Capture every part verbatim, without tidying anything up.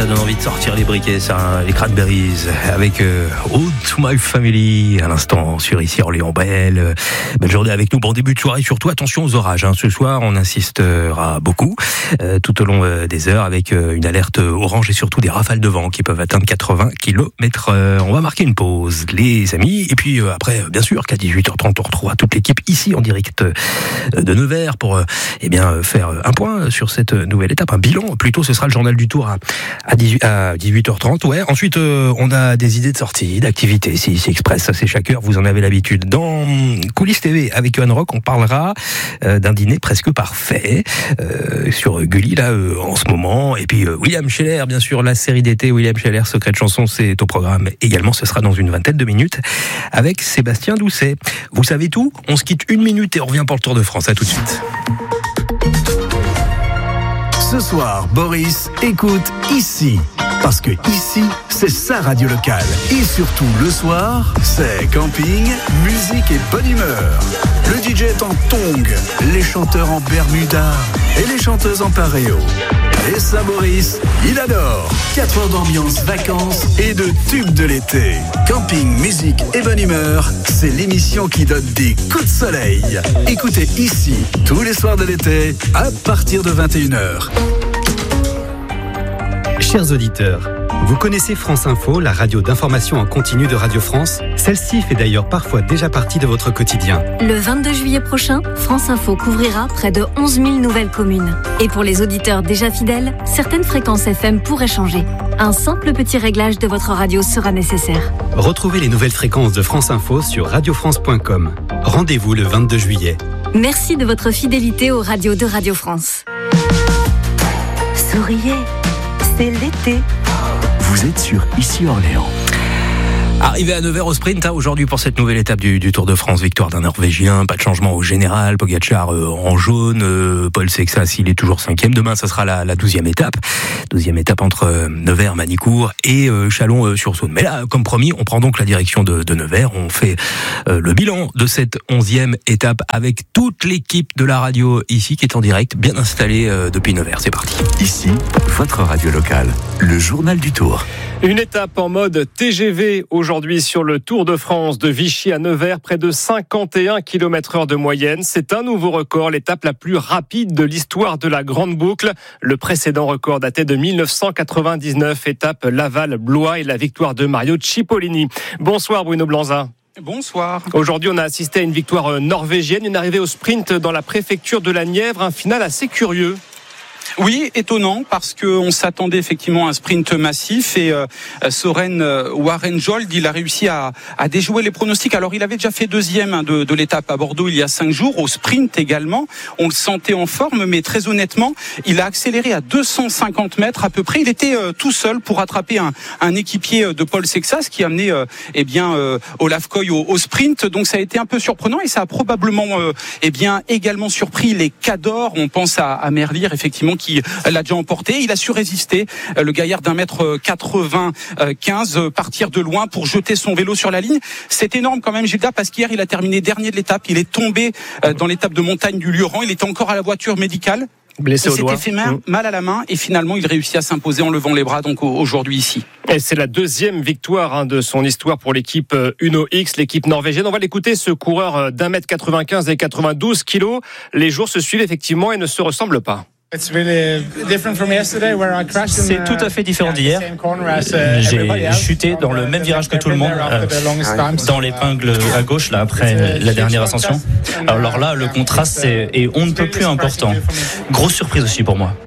ça donne envie de sortir les briquets, ça, hein, les Cranberries, avec euh, Ode to My Family, à l'instant, sur ici Orléans. Belle, belle journée avec nous. Bon début de soirée, surtout attention aux orages. Hein. Ce soir, on insistera beaucoup, euh, tout au long euh, des heures, avec euh, une alerte orange et surtout des rafales de vent qui peuvent atteindre quatre-vingts kilomètres heure. On va marquer une pause, les amis. Et puis euh, après, bien sûr, qu'à dix-huit heures trente, on retrouvera toute l'équipe ici en direct euh, de Nevers pour euh, eh bien, faire un point sur cette nouvelle étape, un bilan. Plutôt, ce sera le journal du Tour à, à, dix-huit, à dix-huit heures trente. Ouais. Ensuite, euh, on a des idées de sortie, d'activités. Si c'est Express, ça c'est chaque heure, vous en avez l'habitude. Dans Coulisses T V avec Johan Rock, on parlera euh, d'un dîner presque parfait euh, sur Gulli là euh, en ce moment. Et puis euh, William Scheller, bien sûr, la série d'été William Scheller, Secret de chanson, c'est au programme également. Ce sera dans une vingtaine de minutes avec Sébastien Doucet. Vous savez tout. On se quitte une minute et on revient pour le Tour de France. À tout de suite. Ce soir, Boris écoute ici. Parce que ici, c'est sa radio locale. Et surtout, le soir, c'est camping, musique et bonne humeur. Le D J est en tongs, les chanteurs en bermuda et les chanteuses en paréo. Et ça, Boris, il adore. quatre heures d'ambiance, vacances et de tubes de l'été. Camping, musique et bonne humeur, c'est l'émission qui donne des coups de soleil. Écoutez ici, tous les soirs de l'été, à partir de vingt et une heures. Chers auditeurs, vous connaissez France Info, la radio d'information en continu de Radio France? Celle-ci fait d'ailleurs parfois déjà partie de votre quotidien. Le vingt-deux juillet prochain, France Info couvrira près de onze mille nouvelles communes. Et pour les auditeurs déjà fidèles, certaines fréquences F M pourraient changer. Un simple petit réglage de votre radio sera nécessaire. Retrouvez les nouvelles fréquences de France Info sur radio france point com. Rendez-vous le vingt-deux juillet. Merci de votre fidélité aux radios de Radio France. Souriez, c'est l'été. Vous êtes sur Ici Orléans. Arrivé à Nevers au sprint, hein, aujourd'hui pour cette nouvelle étape du, du Tour de France, victoire d'un Norvégien, pas de changement au général, Pogacar euh, en jaune, euh, Paul Sexas il est toujours cinquième. Demain ça sera la, la douzième étape, douzième étape entre euh, Nevers, Manicourt et euh, Chalon-sur-Saône. Mais là, comme promis, on prend donc la direction de, de Nevers, on fait euh, le bilan de cette onzième étape avec toute l'équipe de la radio ici qui est en direct, bien installée euh, depuis Nevers. C'est parti. Ici, votre radio locale, le journal du Tour. Une étape en mode T G V aujourd'hui sur le Tour de France de Vichy à Nevers, près de cinquante et un kilomètres heure de moyenne. C'est un nouveau record, l'étape la plus rapide de l'histoire de la Grande Boucle. Le précédent record datait de mille neuf cent quatre-vingt-dix-neuf, étape Laval-Blois et la victoire de Mario Cipollini. Bonsoir Bruno Blanza. Bonsoir. Aujourd'hui, on a assisté à une victoire norvégienne, une arrivée au sprint dans la préfecture de la Nièvre, un final assez curieux. Oui, étonnant parce qu'on s'attendait effectivement à un sprint massif et euh, Soren Warenjold, il a réussi à, à déjouer les pronostics. Alors il avait déjà fait deuxième hein, de, de l'étape à Bordeaux il y a cinq jours, au sprint également. On le sentait en forme, mais très honnêtement, il a accéléré à deux cent cinquante mètres à peu près. Il était euh, tout seul pour rattraper un, un équipier de Paul Sexas qui a amené euh, eh bien euh, Olaf Koy au, au sprint. Donc ça a été un peu surprenant et ça a probablement euh, eh bien également surpris les cadors. On pense à, à Merlier effectivement qui l'a déjà emporté. Il a su résister, le gaillard d'un mètre quatre-vingt-quinze, partir de loin pour jeter son vélo sur la ligne. C'est énorme quand même, Gilda, parce qu'hier il a terminé dernier de l'étape. Il est tombé dans l'étape de montagne du Lioran. Il était encore à la voiture médicale. Blessé il au doigt. s'était fait mal, mal à la main et finalement il réussit à s'imposer en levant les bras donc aujourd'hui ici. Et c'est la deuxième victoire hein, de son histoire pour l'équipe Uno X, l'équipe norvégienne. On va l'écouter, ce coureur d'un mètre quatre-vingt-quinze et quatre-vingt-douze kilos. Les jours se suivent effectivement et ne se ressemblent pas. C'est tout à fait différent d'hier. J'ai chuté dans le même virage que tout le monde, euh, dans l'épingle à gauche là après la dernière ascension. Alors là, le contraste est, est on ne peut plus important. Grosse surprise aussi pour moi.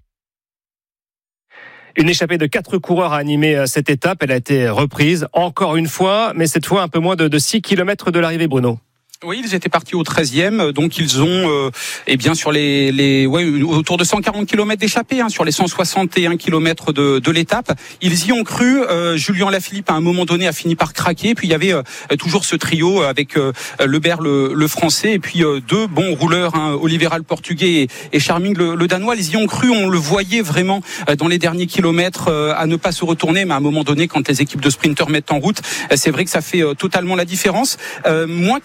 Une échappée de quatre coureurs a animé cette étape. Elle a été reprise encore une fois, mais cette fois un peu moins de, de six kilomètres de l'arrivée, Bruno. Oui, ils étaient partis au treizième, donc ils ont, euh, eh bien, sur les, les, ouais, autour de cent quarante kilomètres d'échappée, hein, sur les cent soixante et un kilomètres de, de l'étape. Ils y ont cru. Euh, Julien Lafilippe, à un moment donné, a fini par craquer. Puis il y avait euh, toujours ce trio avec euh, Lebert, le, le français, et puis euh, deux bons rouleurs, hein, Olivera le portugais et, et Charming le, le danois. Ils y ont cru. On le voyait vraiment euh, dans les derniers kilomètres euh, à ne pas se retourner. Mais à un moment donné, quand les équipes de sprinteurs mettent en route, euh, c'est vrai que ça fait euh, totalement la différence. Euh, moins cadenassé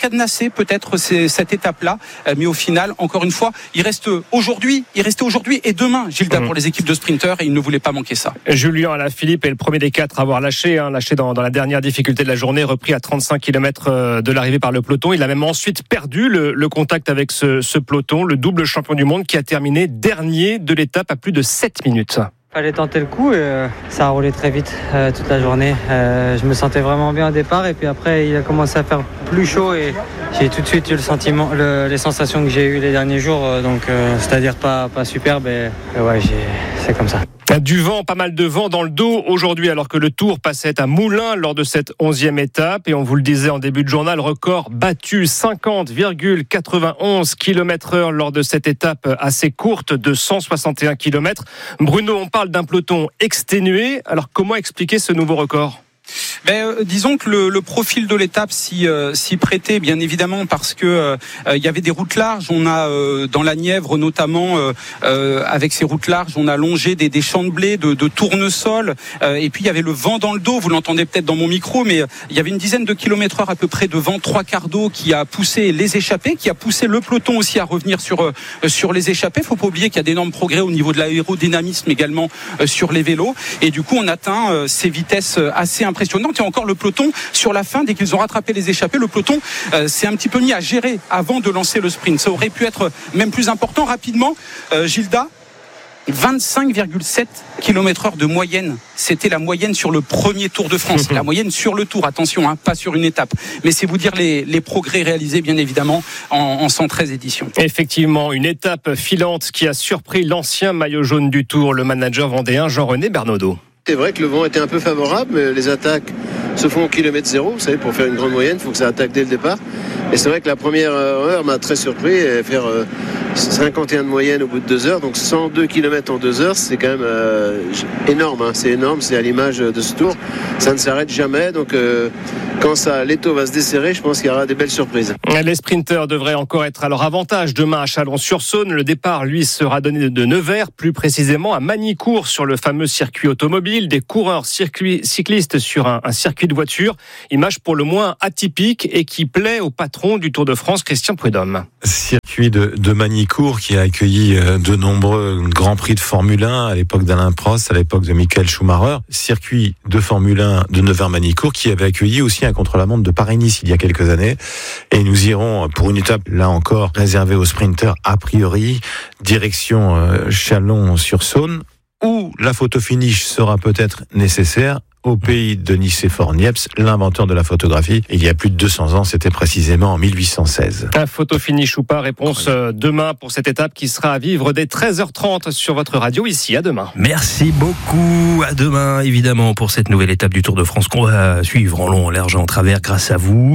cacher peut-être ces, cette étape-là. Mais au final, encore une fois, il reste aujourd'hui, il restait aujourd'hui et demain, Gilda, mmh. pour les équipes de sprinteurs, et il ne voulait pas manquer ça. Julien Alaphilippe est le premier des quatre à avoir lâché, hein, lâché dans, dans la dernière difficulté de la journée, repris à trente-cinq kilomètres de l'arrivée par le peloton. Il a même ensuite perdu le, le contact avec ce, ce peloton, le double champion du monde qui a terminé dernier de l'étape à plus de sept minutes. Fallait tenter le coup et euh, ça a roulé très vite euh, toute la journée. Euh, je me sentais vraiment bien au départ et puis après il a commencé à faire plus chaud et j'ai tout de suite eu le sentiment, le, les sensations que j'ai eues les derniers jours, euh, donc euh, c'est-à-dire pas, pas superbe et, et ouais, j'ai, c'est comme ça. Du vent, pas mal de vent dans le dos aujourd'hui alors que le Tour passait à Moulins lors de cette onzième étape et on vous le disait en début de journal, record battu cinquante virgule quatre-vingt-onze kilomètres heure lors de cette étape assez courte de cent soixante et un kilomètres. Bruno, on parle d'un peloton exténué, alors comment expliquer ce nouveau record ? Ben, euh, disons que le, le profil de l'étape s'y, euh, s'y prêtait bien évidemment parce que euh, il y avait des routes larges. On a euh, dans la Nièvre notamment euh, euh, avec ces routes larges, on a longé des, des champs de blé, de, de tournesol euh, et puis il y avait le vent dans le dos. Vous l'entendez peut-être dans mon micro, mais il y avait une dizaine de kilomètres heure à peu près de vent, trois quarts d'eau qui a poussé les échappés, qui a poussé le peloton aussi à revenir sur euh, sur les échappés. Faut pas oublier qu'il y a d'énormes progrès au niveau de l'aérodynamisme également euh, sur les vélos et du coup on atteint euh, ces vitesses assez impressionnantes. Et encore le peloton sur la fin, dès qu'ils ont rattrapé les échappés, le peloton euh, s'est un petit peu mis à gérer avant de lancer le sprint. Ça aurait pu être même plus important. Rapidement, euh, Gilda, vingt-cinq virgule sept kilomètres heure de moyenne. C'était la moyenne sur le premier Tour de France. C'est la moyenne sur le Tour, attention, hein, pas sur une étape. Mais c'est vous dire les, les progrès réalisés, bien évidemment, en, en cent treize éditions. Effectivement, une étape filante qui a surpris l'ancien maillot jaune du Tour, le manager vendéen Jean-René Bernaudot. C'est vrai que le vent était un peu favorable, mais les attaques se font au kilomètre zéro. Vous savez, pour faire une grande moyenne, il faut que ça attaque dès le départ. Et c'est vrai que la première heure m'a très surpris. Et faire cinquante et un de moyenne au bout de deux heures, donc cent deux kilomètres en deux heures, c'est quand même euh, énorme. Hein. C'est énorme, c'est à l'image de ce Tour. Ça ne s'arrête jamais. Donc euh, quand ça, l'étau va se desserrer, je pense qu'il y aura des belles surprises. Les sprinteurs devraient encore être à leur avantage demain à Chalon-sur-Saône. Le départ, lui, sera donné de Nevers, plus précisément à Magny-Cours, sur le fameux circuit automobile. Des coureurs circuit, cyclistes sur un, un circuit de voiture. Image pour le moins atypique et qui plaît au patron du Tour de France, Christian Prudhomme. Circuit de, de Magny-Cours qui a accueilli de nombreux grands prix de Formule un à l'époque d'Alain Prost, à l'époque de Michael Schumacher. Circuit de Formule un de Nevers-Magny-Cours qui avait accueilli aussi un contre-la-montre de Paris-Nice il y a quelques années. Et nous irons pour une étape, là encore, réservée aux sprinteurs a priori, direction euh, Chalon-sur-Saône, où la photo finish sera peut-être nécessaire au pays de Nicéphore Niepce, l'inventeur de la photographie. Il y a plus de deux cents ans, c'était précisément en mille huit cent seize. Un photo finish ou pas, réponse euh, demain pour cette étape qui sera à vivre dès treize heures trente sur votre radio ici. À demain. Merci beaucoup. À demain, évidemment, pour cette nouvelle étape du Tour de France qu'on va suivre en long, en large, en travers grâce à vous.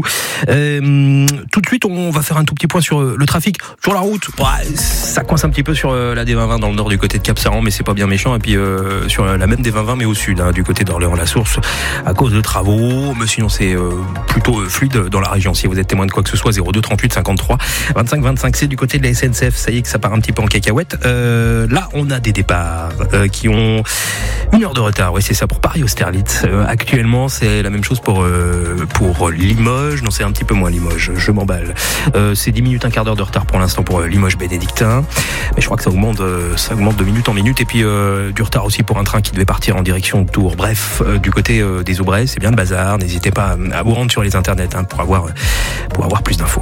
Euh, tout de suite, on va faire un tout petit point sur le trafic. Sur la route, ouais, ça coince un petit peu sur la D vingt vingt dans le nord du côté de Cap-Saran, mais c'est pas bien méchant. Et puis euh, sur la même D vingt vingt, mais au sud, hein, du côté d'Orléans-la-Source, à cause de travaux, mais sinon c'est euh, plutôt fluide dans la région. Si vous êtes témoin de quoi que ce soit, zéro deux trente-huit cinquante-trois vingt-cinq vingt-cinq, c'est du côté de la S N C F. Ça y est que ça part un petit peu en cacahuète. Euh, là, on a des départs euh, qui ont une heure de retard. Oui, c'est ça pour Paris-Austerlitz. Euh, actuellement, c'est la même chose pour euh, pour Limoges. Non, c'est un petit peu moins Limoges. Je m'emballe. Euh, c'est dix minutes, un quart d'heure de retard pour l'instant pour Limoges-Bénédictin. Mais je crois que ça augmente, euh, ça augmente de minute en minute. Et puis euh, du retard aussi pour un train qui devait partir en direction de Tours. Bref, euh, du côté euh, des Aubrais, c'est bien le bazar. N'hésitez pas à vous rendre sur les internets hein, pour avoir pour avoir plus d'infos.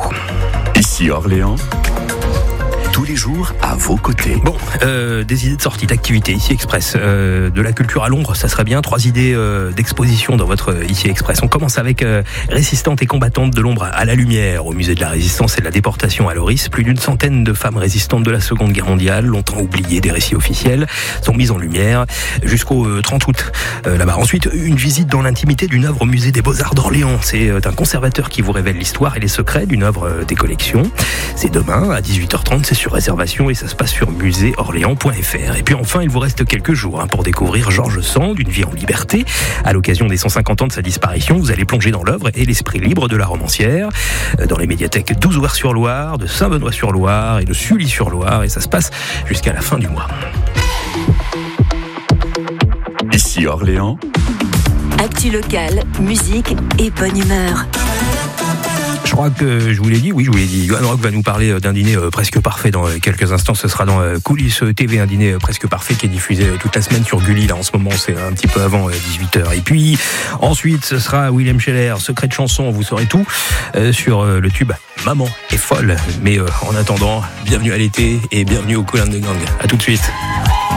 Ici Orléans, tous les jours à vos côtés. Bon, euh, des idées de sortie, d'activité ici Express, euh, de la culture à l'ombre, ça serait bien. Trois idées euh, d'exposition dans votre euh, ici Express. On commence avec euh, Résistantes et combattantes de l'ombre à la lumière au musée de la Résistance et de la déportation à Loris. Plus d'une centaine de femmes résistantes de la Seconde Guerre mondiale, longtemps oubliées des récits officiels, sont mises en lumière jusqu'au euh, trente août euh, là-bas. Ensuite, une visite dans l'intimité d'une œuvre au musée des Beaux-Arts d'Orléans. C'est euh, un conservateur qui vous révèle l'histoire et les secrets d'une œuvre euh, des collections. C'est demain à dix-huit heures trente, c'est sur réservation et ça se passe sur musée orléans point f r. Et puis enfin, il vous reste quelques jours hein, pour découvrir Georges Sand, Une vie en liberté. À l'occasion des cent cinquante ans de sa disparition, vous allez plonger dans l'œuvre et l'esprit libre de la romancière dans les médiathèques d'Ouzouer-sur-Loire, de Saint-Benoît-sur-Loire et de Sully-sur-Loire, et ça se passe jusqu'à la fin du mois. Ici Orléans, actu locale, musique et bonne humeur. Je crois que je vous l'ai dit, oui, je vous l'ai dit. Johan Rock va nous parler d'un dîner presque parfait dans quelques instants. Ce sera dans Coulisses T V, un dîner presque parfait qui est diffusé toute la semaine sur Gulli. Là, en ce moment, c'est un petit peu avant dix-huit heures. Et puis, ensuite, ce sera William Scheller, Secret de chanson. Vous saurez tout euh, sur le tube Maman est folle. Mais euh, en attendant, bienvenue à l'été et bienvenue au Kool and the Gang. À tout de suite.